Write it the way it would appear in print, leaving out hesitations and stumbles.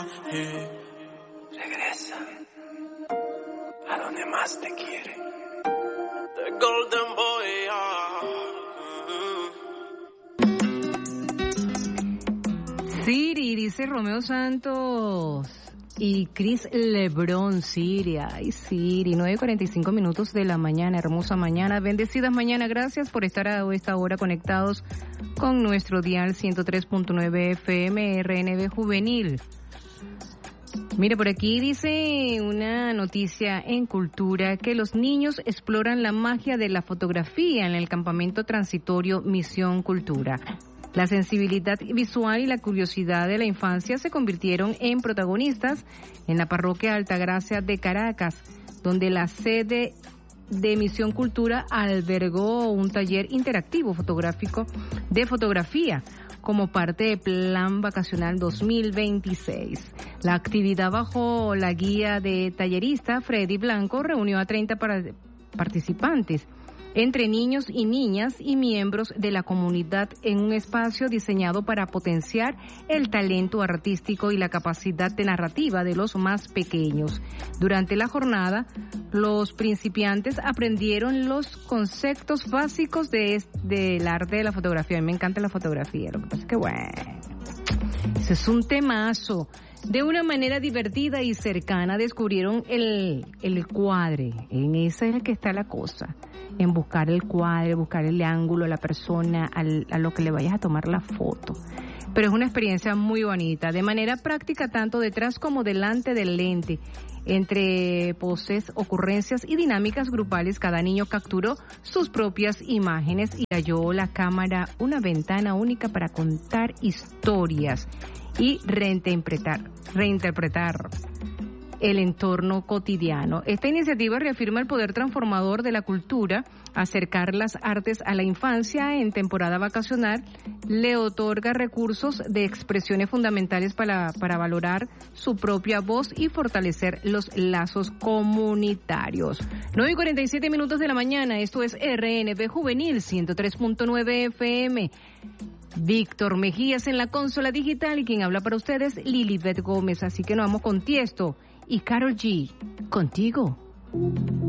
Y regresa a donde más te quiere. The Golden Boy, Siri, dice Romeo Santos y Chris Lebrón. Siri, ay Siri, 9:45 minutos de la mañana, hermosa mañana, bendecidas mañana. Gracias por estar a esta hora conectados con nuestro dial 103.9 FM RNB Juvenil. Mire, por aquí dice una noticia en Cultura que los niños exploran la magia de la fotografía en el campamento transitorio Misión Cultura. La sensibilidad visual y la curiosidad de la infancia se convirtieron en protagonistas en la parroquia Altagracia de Caracas, donde la sede de Misión Cultura albergó un taller interactivo fotográfico de fotografía como parte del Plan Vacacional 2026. La actividad bajo la guía de tallerista Freddy Blanco reunió a 30 participantes, entre niños y niñas y miembros de la comunidad en un espacio diseñado para potenciar el talento artístico y la capacidad de narrativa de los más pequeños. Durante la jornada, los principiantes aprendieron los conceptos básicos del arte de la fotografía. A mí me encanta la fotografía, lo que pasa es que bueno, ese es un temazo. De una manera divertida y cercana descubrieron el cuadre. En esa es el que está la cosa. En buscar el cuadre, buscar el ángulo, la persona, a lo que le vayas a tomar la foto. Pero es una experiencia muy bonita, de manera práctica tanto detrás como delante del lente. Entre poses, ocurrencias y dinámicas grupales, cada niño capturó sus propias imágenes y halló la cámara una ventana única para contar historias y reinterpretar el entorno cotidiano. Esta iniciativa reafirma el poder transformador de la cultura, acercar las artes a la infancia en temporada vacacional, le otorga recursos de expresiones fundamentales para valorar su propia voz y fortalecer los lazos comunitarios. 9:47 minutos de la mañana, esto es RNB Juvenil 103.9 FM. Víctor Mejías en la consola digital y quien habla para ustedes, Lilibet Gómez. Así que nos vamos con Tiesto y Karol G. Contigo.